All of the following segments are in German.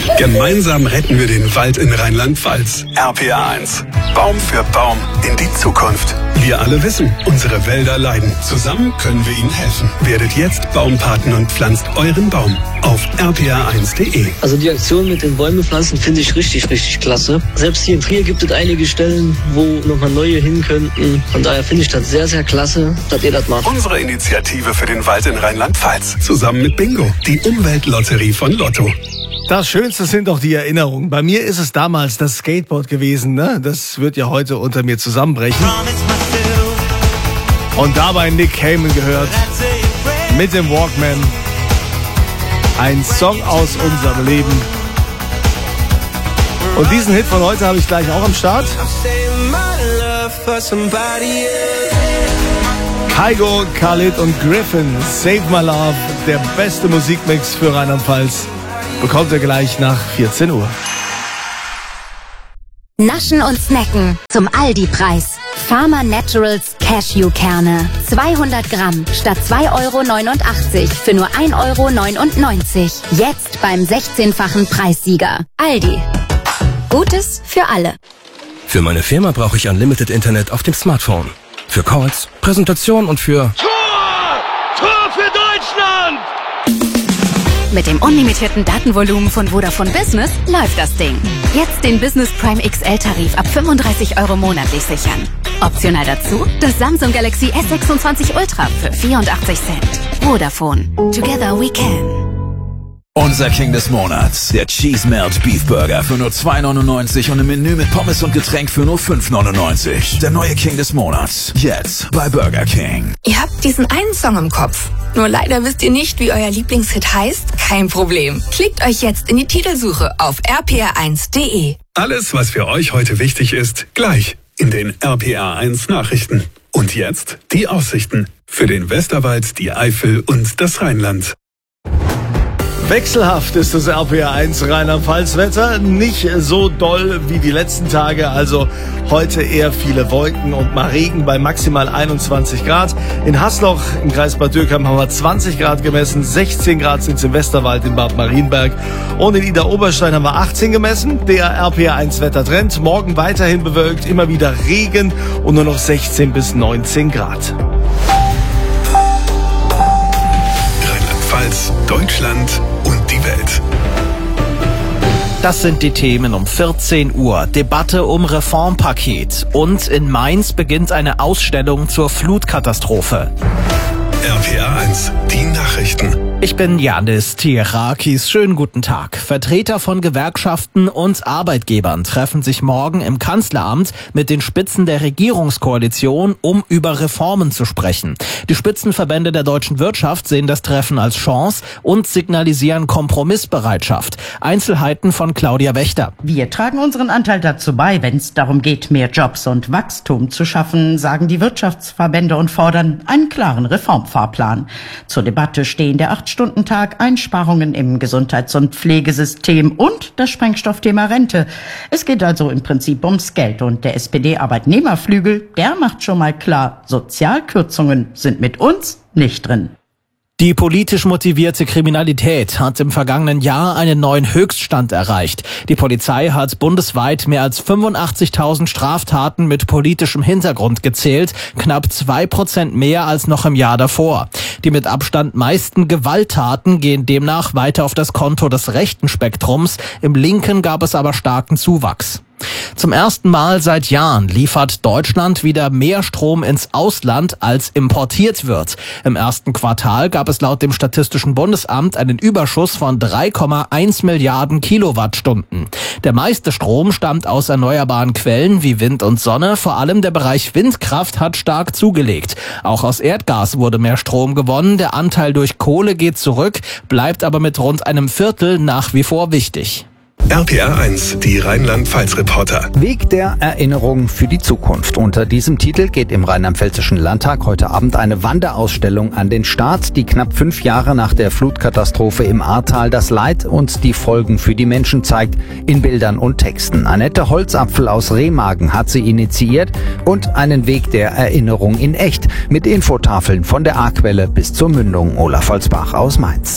Gemeinsam retten wir den Wald in Rheinland-Pfalz. RPA 1. Baum für Baum in die Zukunft. Wir alle wissen, unsere Wälder leiden. Zusammen können wir ihnen helfen. Werdet jetzt Baumpaten und pflanzt euren Baum auf rpa1.de. Also die Aktion mit den Bäume pflanzen finde ich richtig klasse. Selbst hier in Trier gibt es einige Stellen, wo nochmal neue hin könnten. Von daher finde ich das sehr klasse, dass ihr das macht. Unsere Initiative für den Wald in Rheinland-Pfalz. Zusammen mit Bingo, die Umweltlotterie von Lotto. Das Schönste sind doch die Erinnerungen. Bei mir ist es damals das Skateboard gewesen, ne? Das wird ja heute unter mir zusammenbrechen. Und dabei Nick Cayman gehört mit dem Walkman. Ein Song aus unserem Leben. Und diesen Hit von heute habe ich gleich auch am Start. Kygo, Khalid und Griffin, Save My Love, der beste Musikmix für Rheinland-Pfalz, bekommt ihr gleich nach 14 Uhr. Naschen und Snacken zum Aldi-Preis. Farmer Naturals Cashewkerne. 200 Gramm statt 2,89 € für nur 1,99 €. Jetzt beim 16-fachen Preissieger. Aldi. Gutes für alle. Für meine Firma brauche ich Unlimited Internet auf dem Smartphone. Für Calls, Präsentation und für... Tor für Deutschland! Mit dem unlimitierten Datenvolumen von Vodafone Business läuft das Ding. Jetzt den Business Prime XL-Tarif ab 35 € monatlich sichern. Optional dazu das Samsung Galaxy S26 Ultra für 84 Cent. Vodafone. Together we can. Unser King des Monats, der Cheese Melt Beef Burger für nur 2,99 € und ein Menü mit Pommes und Getränk für nur 5,99 €. Der neue King des Monats, jetzt bei Burger King. Ihr habt diesen einen Song im Kopf. Nur leider wisst ihr nicht, wie euer Lieblingshit heißt? Kein Problem. Klickt euch jetzt in die Titelsuche auf rpa1.de. Alles, was für euch heute wichtig ist, gleich in den RPA 1 Nachrichten. Und jetzt die Aussichten für den Westerwald, die Eifel und das Rheinland. Wechselhaft ist das RPA 1 Rheinland-Pfalz-Wetter, nicht so doll wie die letzten Tage, also heute eher viele Wolken und mal Regen bei maximal 21 Grad. In Hasloch im Kreis Bad Dürkheim haben wir 20 Grad gemessen, 16 Grad sind es im Westerwald in Bad Marienberg und in Idar-Oberstein haben wir 18 gemessen. Der RPA 1 Wettertrend, morgen weiterhin bewölkt, immer wieder Regen und nur noch 16 bis 19 Grad. Rheinland-Pfalz, Deutschland und die Welt. Das sind die Themen um 14 Uhr. Debatte um Reformpaket. Und in Mainz beginnt eine Ausstellung zur Flutkatastrophe. RPA 1, die Nachrichten. Ich bin Janis Tierakis. Schönen guten Tag. Vertreter von Gewerkschaften und Arbeitgebern treffen sich morgen im Kanzleramt mit den Spitzen der Regierungskoalition, um über Reformen zu sprechen. Die Spitzenverbände der deutschen Wirtschaft sehen das Treffen als Chance und signalisieren Kompromissbereitschaft. Einzelheiten von Claudia Wächter. Wir tragen unseren Anteil dazu bei, wenn es darum geht, mehr Jobs und Wachstum zu schaffen, sagen die Wirtschaftsverbände und fordern einen klaren Reformfahrplan. Zur Debatte stehen der 8-Stunden-Tag, Einsparungen im Gesundheits- und Pflegesystem und das Sprengstoffthema Rente. Es geht also im Prinzip ums Geld und der SPD-Arbeitnehmerflügel, der macht schon mal klar, Sozialkürzungen sind mit uns nicht drin. Die politisch motivierte Kriminalität hat im vergangenen Jahr einen neuen Höchststand erreicht. Die Polizei hat bundesweit mehr als 85.000 Straftaten mit politischem Hintergrund gezählt, knapp 2% mehr als noch im Jahr davor. Die mit Abstand meisten Gewalttaten gehen demnach weiter auf das Konto des rechten Spektrums, im linken gab es aber starken Zuwachs. Zum ersten Mal seit Jahren liefert Deutschland wieder mehr Strom ins Ausland, als importiert wird. Im ersten Quartal gab es laut dem Statistischen Bundesamt einen Überschuss von 3,1 Milliarden Kilowattstunden. Der meiste Strom stammt aus erneuerbaren Quellen wie Wind und Sonne. Vor allem der Bereich Windkraft hat stark zugelegt. Auch aus Erdgas wurde mehr Strom gewonnen. Der Anteil durch Kohle geht zurück, bleibt aber mit rund einem Viertel nach wie vor wichtig. RPA 1, die Rheinland-Pfalz-Reporter. Weg der Erinnerung für die Zukunft. Unter diesem Titel geht im Rheinland-Pfälzischen Landtag heute Abend eine Wanderausstellung an den Start, die knapp 5 Jahre nach der Flutkatastrophe im Ahrtal das Leid und die Folgen für die Menschen zeigt, in Bildern und Texten. Annette Holzapfel aus Remagen hat sie initiiert und einen Weg der Erinnerung in echt mit Infotafeln von der Ahrquelle bis zur Mündung Olaf Holzbach aus Mainz.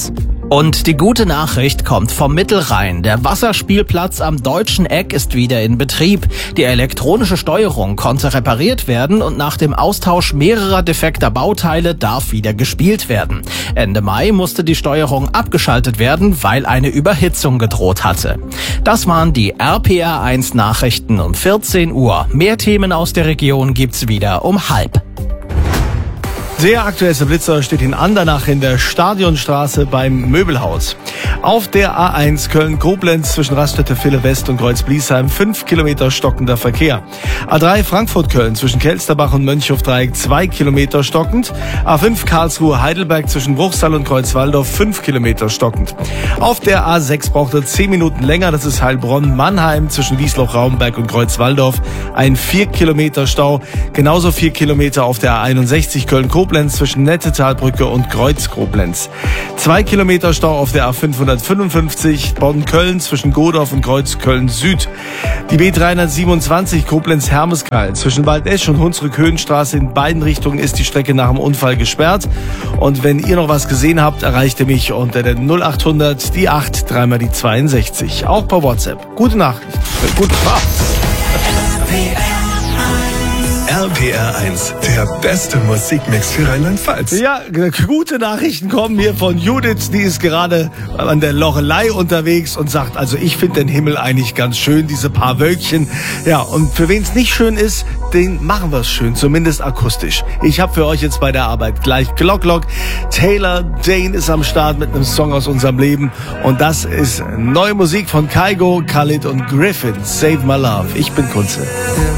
Und die gute Nachricht kommt vom Mittelrhein. Der Wasserspielplatz am Deutschen Eck ist wieder in Betrieb. Die elektronische Steuerung konnte repariert werden und nach dem Austausch mehrerer defekter Bauteile darf wieder gespielt werden. Ende Mai musste die Steuerung abgeschaltet werden, weil eine Überhitzung gedroht hatte. Das waren die RPR1 Nachrichten um 14 Uhr. Mehr Themen aus der Region gibt's wieder um 12:30. Der aktuellste Blitzer steht in Andernach in der Stadionstraße beim Möbelhaus. Auf der A1 Köln-Koblenz zwischen Raststätte Ville West und Kreuz-Bliesheim 5 Kilometer stockender Verkehr. A3 Frankfurt-Köln zwischen Kelsterbach und Mönchhofdreieck 2 Kilometer stockend. A5 Karlsruhe-Heidelberg zwischen Bruchsal und Kreuzwaldorf 5 Kilometer stockend. Auf der A6 braucht er 10 Minuten länger, das ist Heilbronn-Mannheim zwischen Wiesloch-Raumberg und Kreuzwaldorf. Ein 4 Kilometer Stau, genauso 4 Kilometer auf der A61 Köln-Koblenz zwischen Nettetalbrücke und Kreuz-Koblenz. 2 Kilometer Stau auf der A555 Bonn-Köln zwischen Godorf und Kreuz-Köln-Süd. Die B327 Koblenz-Hermeskeil zwischen Waldesch und Hunsrück-Höhenstraße in beiden Richtungen ist die Strecke nach dem Unfall gesperrt. Und wenn ihr noch was gesehen habt, erreicht ihr mich unter der 0800 die 8 dreimal die 62. Auch per WhatsApp. Gute Nachricht. Gute Fahrt. RPR1, der beste Musikmix für Rheinland-Pfalz. Ja, gute Nachrichten kommen hier von Judith, die ist gerade an der Loreley unterwegs und sagt, also ich finde den Himmel eigentlich ganz schön, diese paar Wölkchen. Ja, und für wen es nicht schön ist, den machen wir es schön, zumindest akustisch. Ich habe für euch jetzt bei der Arbeit gleich Glock. Taylor Dane ist am Start mit einem Song aus unserem Leben und das ist neue Musik von Kygo, Khalid und Griffin, Save My Love. Ich bin Kunze.